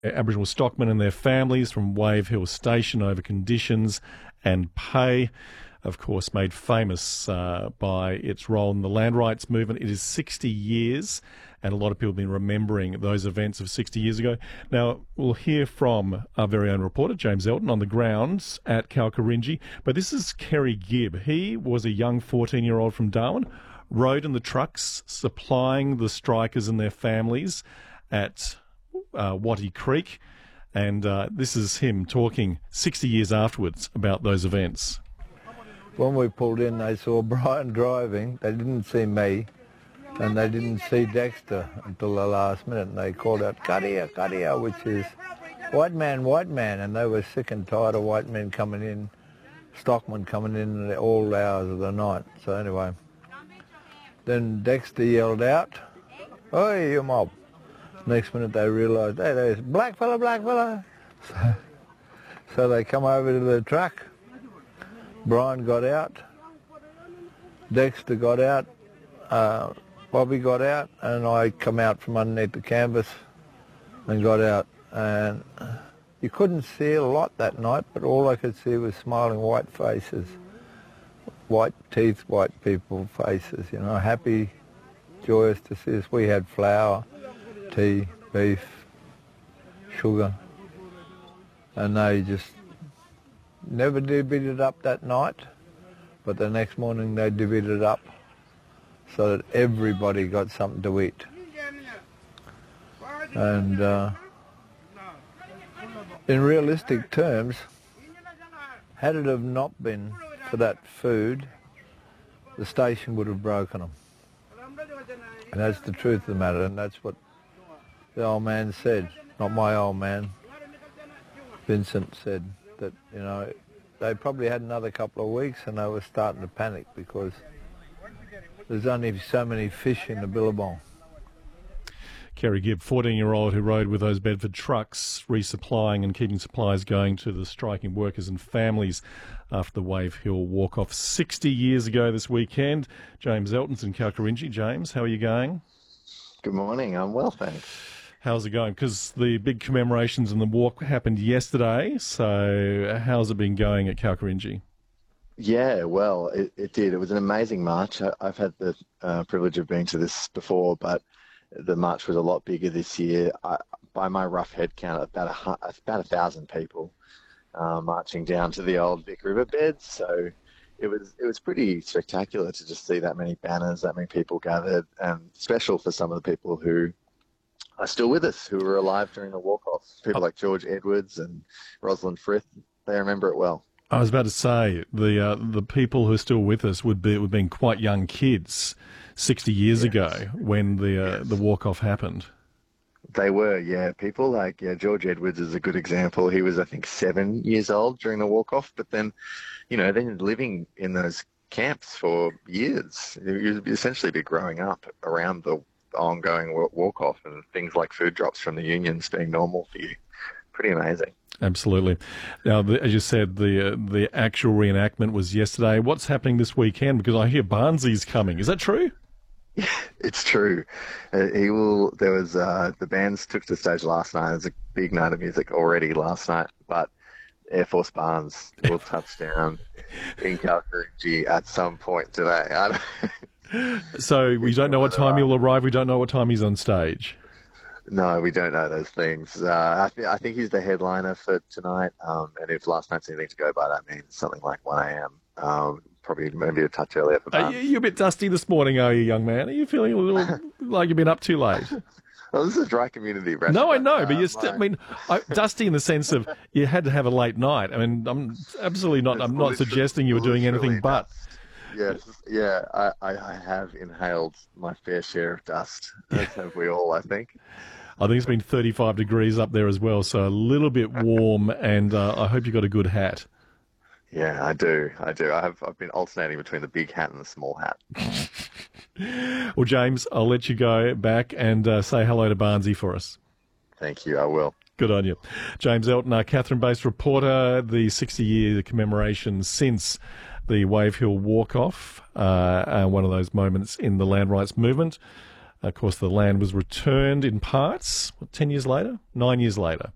Aboriginal stockmen and their families from Wave Hill Station over conditions and pay. Of course, made famous by its role in the land rights movement. It is 60 years, and a lot of people have been remembering those events of 60 years ago. Now, we'll hear from our very own reporter, James Elton, on the grounds at Kalkarindji. But this is Kerry Gibb. He was a young 14-year-old from Darwin, rode in the trucks supplying the strikers and their families at Wattie Creek. And this is him talking 60 years afterwards about those events. When we pulled in, they saw Brian driving. They didn't see me, and they didn't see Dexter until the last minute. And they called out, Kadia, which is white man, and they were sick and tired of white men coming in, stockmen coming in at all hours of the night. So anyway, then Dexter yelled out, "Oi, you mob!" Next minute they realised, hey, there's black fella. So they come over to the truck. Brian got out, Dexter got out, Bobby got out, and I come out from underneath the canvas and got out. And you couldn't see a lot that night, but all I could see was smiling white faces, white teeth, white people faces, you know, happy, joyous to see us. We had flour, tea, beef, sugar, and they just never divvied it up that night, but the next morning they divvied it up so that everybody got something to eat. And in realistic terms, had it have not been for that food, the station would have broken them. And that's the truth of the matter, and that's what the old man said, not my old man. Vincent said that, you know, they probably had another couple of weeks and they were starting to panic because there's only so many fish in the Billabong. Kerry Gibb, 14-year-old who rode with those Bedford trucks, resupplying and keeping supplies going to the striking workers and families after the Wave Hill walk-off 60 years ago this weekend. James Elton's in Kalkarindji. James, how are you going? Good morning. I'm well, thanks. How's it going? Because the big commemorations and the walk happened yesterday, so how's it been going at Kalkarindji? Yeah, well, it did. It was an amazing march. I've had the privilege of being to this before, but the march was a lot bigger this year. By my rough head count, about 1,000 people marching down to the old Vic River beds. So it was pretty spectacular to just see that many banners, that many people gathered, and special for some of the people who are still with us, who were alive during the walk-off. People like George Edwards and Rosalind Frith, they remember it well. I was about to say, the people who are still with us would have been quite young kids 60 years ago when the walk-off happened. They were, yeah. People like, George Edwards is a good example. He was, I think, 7 years old during the walk-off, but then, then living in those camps for years. You'd essentially be growing up around the ongoing walk-off and things like food drops from the unions being normal for you. Pretty amazing. Absolutely. Now, as you said, the actual reenactment was yesterday. What's happening this weekend? Because I hear Barnsley's coming. Is that true? Yeah, it's true. There was the bands took to the stage last night. There's a big night of music already last night, but Air Force Barnes will touch down in Kalkarindji at some point today. So we don't know what time he'll arrive. We don't know what time he's on stage. No, we don't know those things. I think he's the headliner for tonight. And if last night's anything to go by, that means something like 1 a.m. Probably maybe a touch earlier for Barnes. You're a bit dusty this morning, are you, young man? Are you feeling a little like you've been up too late? Well, this is a dry community restaurant. No, I know, but you're still, dusty in the sense of you had to have a late night. I mean, I'm absolutely not, I'm not suggesting you were doing anything but. Yes, yeah, I have inhaled my fair share of dust, as have we all, I think. I think it's been 35 degrees up there as well, so a little bit warm, and I hope you got a good hat. Yeah, I do. I've been alternating between the big hat and the small hat. Well, James, I'll let you go back and say hello to Barnsey for us. Thank you, I will. Good on you. James Elton, our Katherine-based reporter, the 60-year commemoration since the Wave Hill walk-off, one of those moments in the land rights movement. Of course, the land was returned in parts, 10 years later? 9 years later.